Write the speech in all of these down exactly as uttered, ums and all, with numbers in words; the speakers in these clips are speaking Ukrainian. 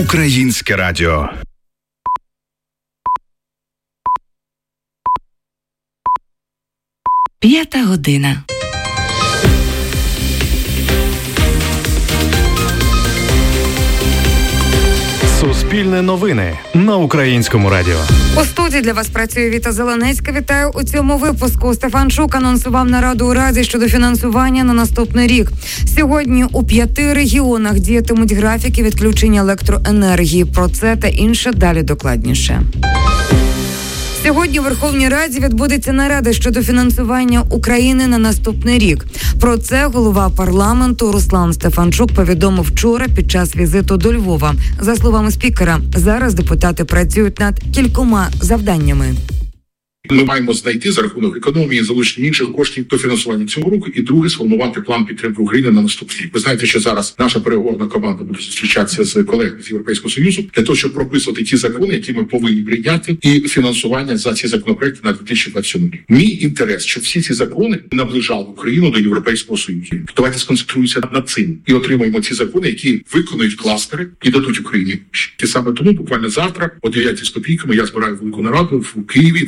Українське радіо. П'ята година. Суспільне новини на Українському радіо. У студії для вас працює Віта Зеленецька. Вітаю у цьому випуску. Стефанчук анонсував нараду у Раді щодо фінансування на наступний рік. Сьогодні у п'яти регіонах діятимуть графіки відключення електроенергії. Про це та інше далі докладніше. Сьогодні у Верховній Раді відбудеться нарада щодо фінансування України на наступний рік. Про це голова парламенту Руслан Стефанчук повідомив вчора під час візиту до Львова. За словами спікера, зараз депутати працюють над кількома завданнями. Ми маємо знайти за рахунок економії залучення інших коштів до фінансування цього року, і друге, сформувати план підтримки України на наступний рік. Ви знаєте, що зараз наша переговорна команда буде зустрічатися з колегами з Європейського Союзу для того, щоб прописувати ті закони, які ми повинні прийняти, і фінансування за ці законопроекти на дві тисячі двадцять сьомий рік. Мій інтерес, щоб всі ці закони наближали Україну до Європейського Союзу. Давайте сконцентруємося над цим і отримаємо ці закони, які виконують кластери і дадуть Україні. І саме тому буквально завтра о дев'ятій з копійками я збираю велику нараду в Києві.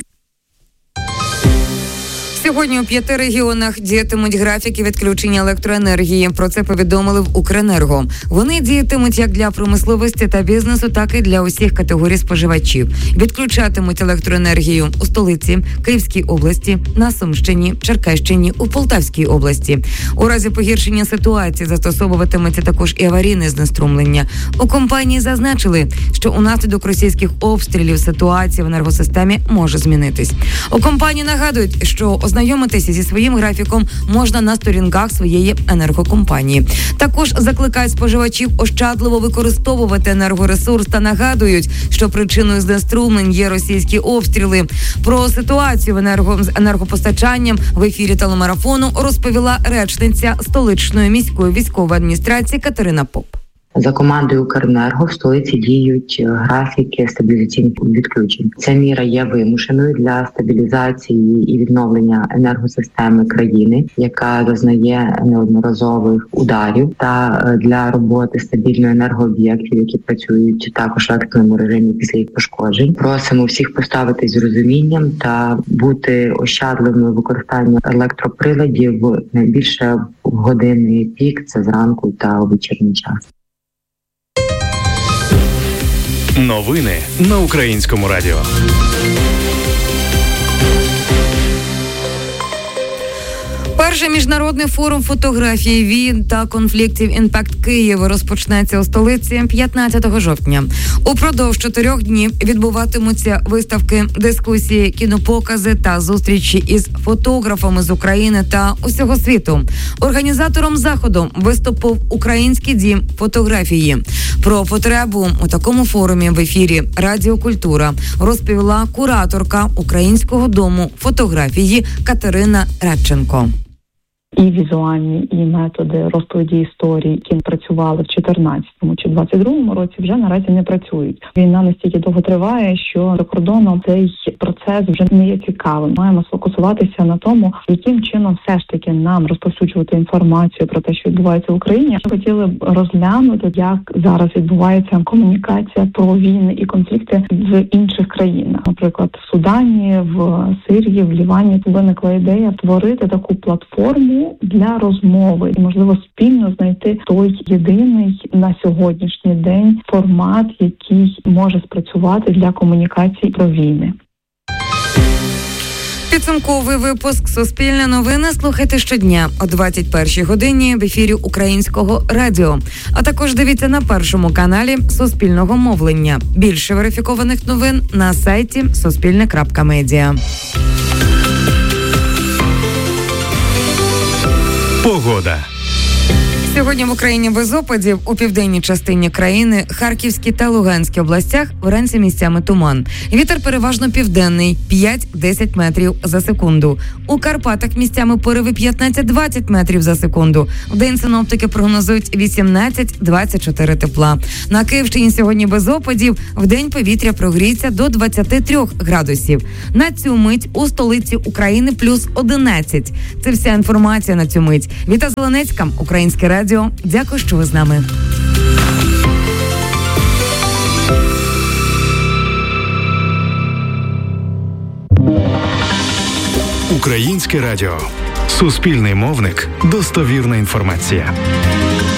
Сьогодні у п'яти регіонах діятимуть графіки відключення електроенергії. Про це повідомили в Укренерго. Вони діятимуть як для промисловості та бізнесу, так і для усіх категорій споживачів. Відключатимуть електроенергію у столиці, Київській області, на Сумщині, Черкащині, у Полтавській області. У разі погіршення ситуації застосовуватиметься також і аварійне знеструмлення. У компанії зазначили, що унаслідок російських обстрілів ситуація в енергосистемі може змінитись. У компанії нагадують, що ознайомитися зі своїм графіком можна на сторінках своєї енергокомпанії. Також закликають споживачів ощадливо використовувати енергоресурс та нагадують, що причиною знеструмлень є російські обстріли. Про ситуацію в енерго... з енергопостачанням в ефірі телемарафону розповіла речниця столичної міської військової адміністрації Катерина Поп. За командою Укренерго в столиці діють графіки стабілізаційних відключень. Ця міра є вимушеною для стабілізації і відновлення енергосистеми країни, яка зазнає неодноразових ударів, та для роботи стабільної енергооб'єктів, які працюють також в екстреному режимі після їх пошкоджень. Просимо всіх поставитись з розумінням та бути ощадливими в використанні електроприладів найбільше в години пік, це зранку та у вечірній час. Новини на Українському радіо. Перший міжнародний форум фотографії війн та конфліктів «Імпакт Київ» розпочнеться у столиці п'ятнадцятого жовтня. Упродовж чотирьох днів відбуватимуться виставки, дискусії, кінопокази та зустрічі із фотографами з України та усього світу. Організатором заходу виступив Український дім фотографії. Про потребу у такому форумі в ефірі «Радіо Культура» розповіла кураторка Українського дому фотографії Катерина Радченко. І візуальні, і методи розповіді історії, які працювали в чотирнадцятому чи двадцять другому році, вже наразі не працюють. Війна настільки довго триває, що за кордоном цей процес вже не є цікавим. Маємо сфокусуватися на тому, яким чином все ж таки нам розповсюджувати інформацію про те, що відбувається в Україні. Ми хотіли б розглянути, як зараз відбувається комунікація про війни і конфлікти в інших країнах. Наприклад, в Судані, в Сирії, в Лівані виникла ідея створити таку платформу для розмови і, можливо, спільно знайти той єдиний на сьогоднішній день формат, який може спрацювати для комунікації про війни. Підсумковий випуск «Суспільне новини» слухайте щодня о двадцять першій годині в ефірі Українського радіо. А також дивіться на першому каналі Суспільного мовлення. Більше верифікованих новин на сайті суспільне крапка медіа. Погода. Сьогодні в Україні без опадів. У південній частині країни, Харківській та Луганській областях вранці місцями туман. Вітер переважно південний – п'ять-десять метрів за секунду. У Карпатах місцями пориви п'ятнадцять-двадцять метрів за секунду. Вдень синоптики прогнозують вісімнадцять-двадцять чотири тепла. На Київщині сьогодні без опадів. Вдень повітря прогріється до двадцять три градусів. На цю мить у столиці України плюс одинадцять. Це вся інформація на цю мить. Віта Зеленецька, Українське радіо. Дякую, що ви з нами. Українське радіо. Суспільний мовник. Достовірна інформація.